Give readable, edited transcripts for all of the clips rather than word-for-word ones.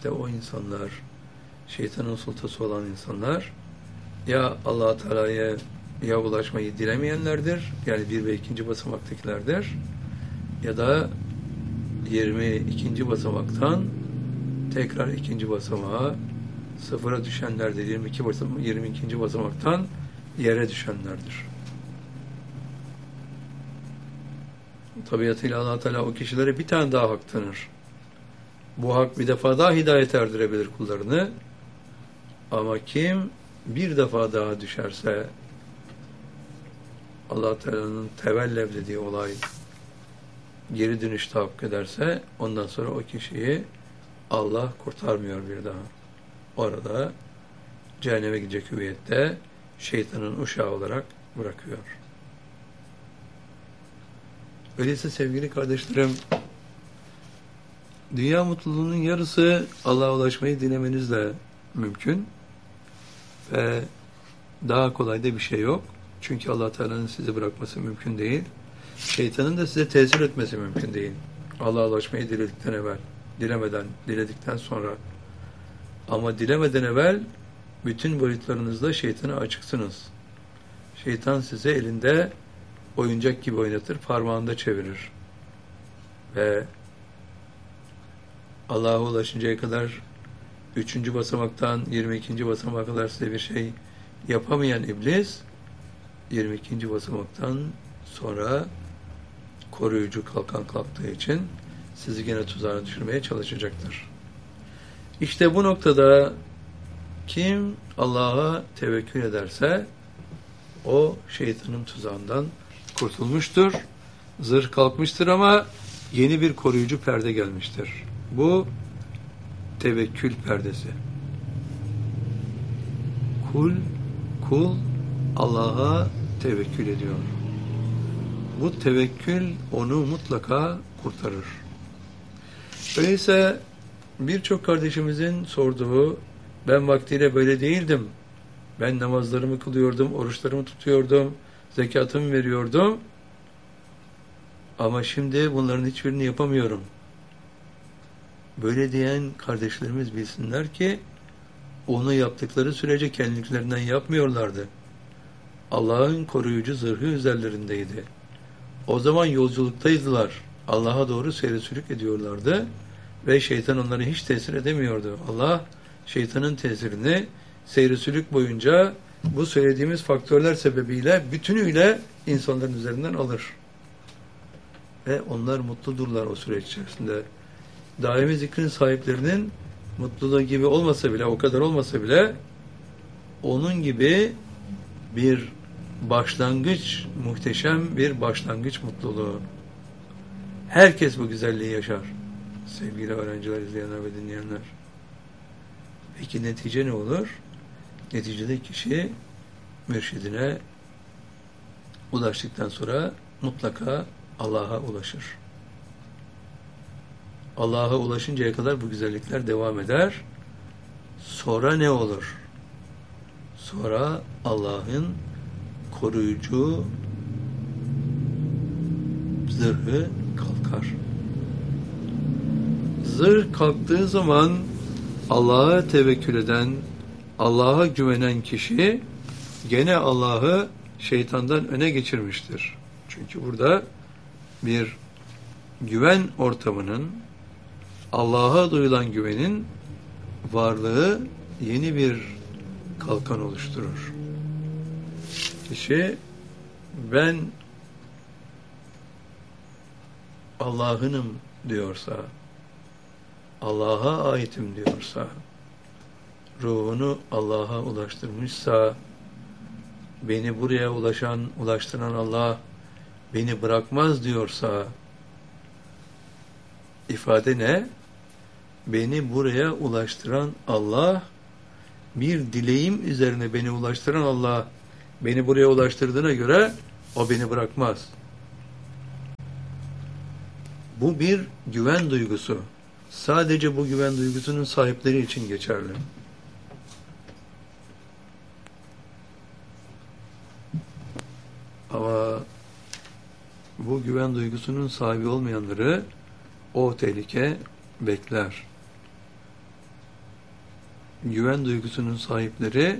İşte o insanlar, şeytanın sultası olan insanlar, ya Allah-u Teala'ya ya ulaşmayı dilemeyenlerdir, yani 1 ve 2. basamaktakilerdir, ya da 22. basamaktan tekrar 2. basamağa, sıfıra düşenlerdir. 22. basamaktan yere düşenlerdir. Tabiatıyla Allah Teala o kişilere bir tane daha hak tanır. Bu hak bir defa daha hidayet erdirebilir kullarını. Ama kim bir defa daha düşerse, Allah Teala'nın tevellev dediği olay geri dönüşte hak ederse, ondan sonra o kişiyi Allah kurtarmıyor bir daha. Orada cehenneme gidecek hüviyette şeytanın uşağı olarak bırakıyor. Öyleyse sevgili kardeşlerim, dünya mutluluğunun yarısı Allah'a ulaşmayı dilemenizle mümkün ve daha kolay da bir şey yok. Çünkü Allah Teala'nın sizi bırakması mümkün değil. Şeytanın da size tesir etmesi mümkün değil. Allah'a ulaşmayı diledikten evvel, diledikten sonra. Ama dilemeden evvel bütün boyutlarınızda şeytana açıksınız. Şeytan size elinde oyuncak gibi oynatır, parmağında çevirir. Ve Allah'a ulaşıncaya kadar 3. basamaktan 22. basamağa kadar size bir şey yapamayan iblis, 22. basamaktan sonra koruyucu kalkan kalktığı için sizi gene tuzağına düşürmeye çalışacaktır. İşte bu noktada kim Allah'a tevekkül ederse o şeytanın tuzağından kurtulmuştur. Zırh kalkmıştır ama yeni bir koruyucu perde gelmiştir. Bu tevekkül perdesi. Kul Allah'a tevekkül ediyor. Bu tevekkül onu mutlaka kurtarır. Öyleyse birçok kardeşimizin sorduğu, ben vaktiyle böyle değildim. Ben namazlarımı kılıyordum, oruçlarımı tutuyordum, zekatımı veriyordum. Ama şimdi bunların hiçbirini yapamıyorum. Böyle diyen kardeşlerimiz bilsinler ki onu yaptıkları sürece kendiliklerinden yapmıyorlardı. Allah'ın koruyucu zırhı üzerlerindeydi. O zaman yolculuktaydılar. Allah'a doğru seyre sülük ediyorlardı ve şeytan onları hiç tesir edemiyordu. Allah şeytanın tesirini seyre sülük boyunca bu söylediğimiz faktörler sebebiyle bütünüyle insanların üzerinden alır. Ve onlar mutludurlar o süreç içerisinde. Daimi zikrin sahiplerinin mutluluğu gibi olmasa bile, o kadar olmasa bile onun gibi bir başlangıç, muhteşem bir başlangıç mutluluğu. Herkes bu güzelliği yaşar. Sevgili öğrenciler, izleyenler ve dinleyenler. Peki netice ne olur? Neticede kişi mürşidine ulaştıktan sonra mutlaka Allah'a ulaşır. Allah'a ulaşıncaya kadar bu güzellikler devam eder. Sonra ne olur? Sonra Allah'ın koruyucu zırhı kalkar. Zırh kalktığı zaman Allah'a tevekkül eden, Allah'a güvenen kişi gene Allah'ı şeytandan öne geçirmiştir. Çünkü burada bir güven ortamının, Allah'a duyulan güvenin varlığı yeni bir kalkan oluşturur. Kişi ben Allah'ınım diyorsa, Allah'a aitim diyorsa, ruhunu Allah'a ulaştırmışsa, beni buraya ulaştıran Allah beni bırakmaz diyorsa, ifade ne? Beni buraya ulaştıran Allah, bir dileğim üzerine beni ulaştıran Allah, beni buraya ulaştırdığına göre o beni bırakmaz. Bu bir güven duygusu. Sadece bu güven duygusunun sahipleri için geçerli. Ama bu güven duygusunun sahibi olmayanları o tehlike bekler. güven duygusunun sahipleri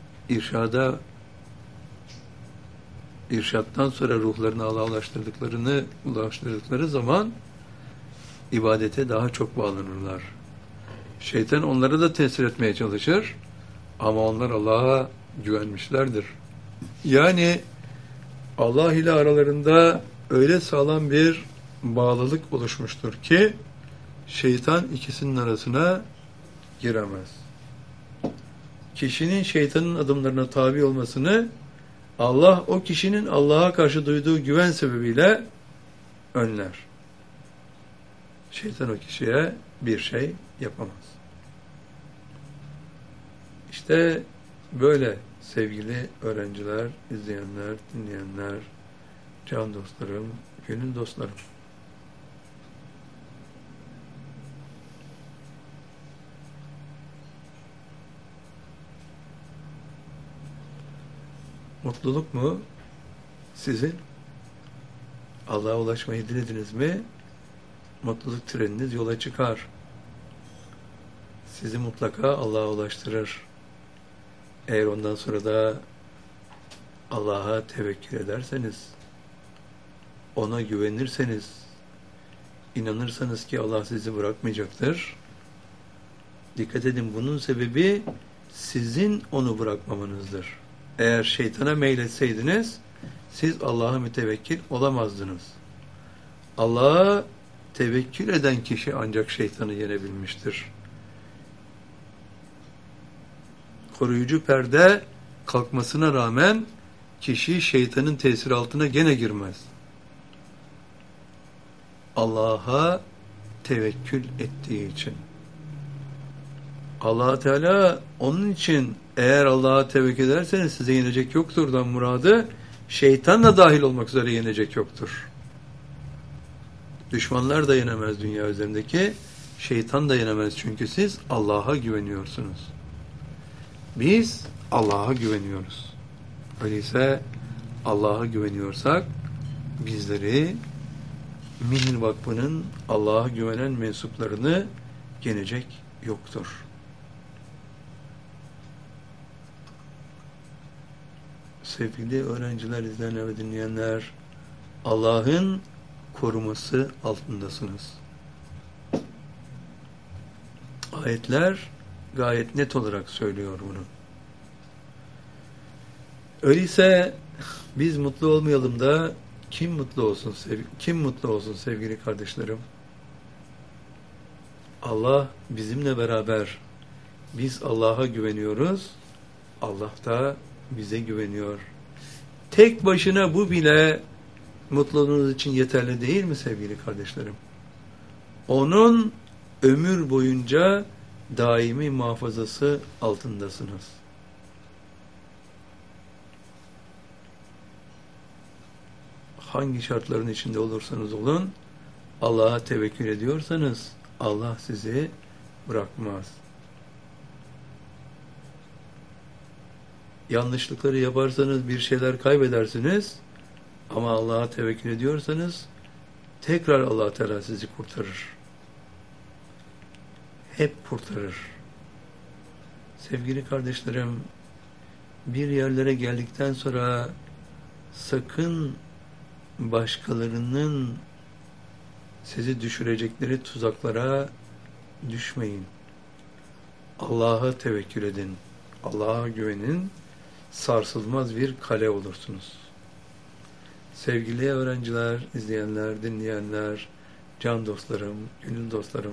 irşattan sonra ruhlarını Allah'a ulaştırdıkları zaman ibadete daha çok bağlanırlar. Şeytan onlara da tesir etmeye çalışır ama onlar Allah'a güvenmişlerdir. Yani Allah ile aralarında öyle sağlam bir bağlılık oluşmuştur ki şeytan ikisinin arasına giremez. Kişinin şeytanın adımlarına tabi olmasını Allah o kişinin Allah'a karşı duyduğu güven sebebiyle önler. Şeytan o kişiye bir şey yapamaz. İşte böyle sevgili öğrenciler, izleyenler, dinleyenler, can dostlarım, gönül dostlarım. Mutluluk mu? Sizin? Allah'a ulaşmayı dilediniz mi? Mutluluk treniniz yola çıkar. Sizi mutlaka Allah'a ulaştırır. Eğer ondan sonra da Allah'a tevekkül ederseniz, ona güvenirseniz, inanırsanız ki Allah sizi bırakmayacaktır. Dikkat edin, bunun sebebi sizin onu bırakmamanızdır. Eğer şeytana meyletseydiniz, siz Allah'a mütevekkil olamazdınız. Allah'a tevekkül eden kişi ancak şeytanı yenebilmiştir. Koruyucu perde kalkmasına rağmen kişi şeytanın tesiri altına gene girmez. Allah'a tevekkül ettiği için. Allah Teala onun için eğer Allah'a tevekkül ederseniz size yenecek yoktur'dan muradı şeytanla dahil olmak üzere yenecek yoktur. Düşmanlar da yenemez dünya üzerindeki, şeytan da yenemez çünkü siz Allah'a güveniyorsunuz. Biz Allah'a güveniyoruz. Öyleyse Allah'a güveniyorsak bizleri Minhil Vakfı'nın Allah'a güvenen mensuplarını yenecek yoktur. Sevgili öğrenciler, izleyenler ve dinleyenler, Allah'ın koruması altındasınız. Ayetler gayet net olarak söylüyor bunu. Öyleyse biz mutlu olmayalım da kim mutlu olsun sevgili kardeşlerim? Allah bizimle beraber. Biz Allah'a güveniyoruz. Allah da bize güveniyor. Tek başına bu bile mutluluğunuz için yeterli değil mi sevgili kardeşlerim? Onun ömür boyunca daimi muhafazası altındasınız. Hangi şartların içinde olursanız olun, Allah'a tevekkül ediyorsanız Allah sizi bırakmaz. Yanlışlıkları yaparsanız bir şeyler kaybedersiniz ama Allah'a tevekkül ediyorsanız tekrar Allah Teala sizi kurtarır. Hep kurtarır. Sevgili kardeşlerim, bir yerlere geldikten sonra sakın başkalarının sizi düşürecekleri tuzaklara düşmeyin. Allah'a tevekkül edin. Allah'a güvenin. Sarsılmaz bir kale olursunuz. Sevgili öğrenciler, izleyenler, dinleyenler, can dostlarım, gönül dostlarım,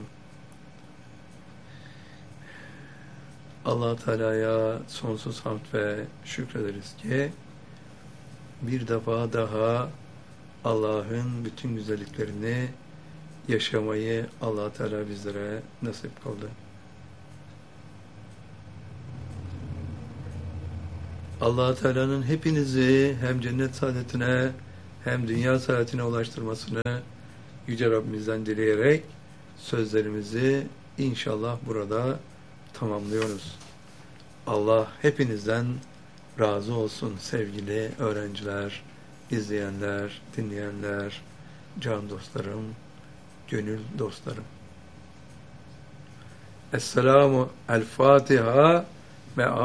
Allah Teala'ya sonsuz hamd ve şükrederiz ki bir defa daha Allah'ın bütün güzelliklerini yaşamayı Allah Teala bizlere nasip kıldı. Allah Teala'nın hepinizi hem cennet saadetine hem dünya saadetine ulaştırmasını Yüce Rabbimizden dileyerek sözlerimizi inşallah burada tamamlıyoruz. Allah hepinizden razı olsun sevgili öğrenciler, izleyenler, dinleyenler, can dostlarım, gönül dostlarım. Esselamu El Fatiha ve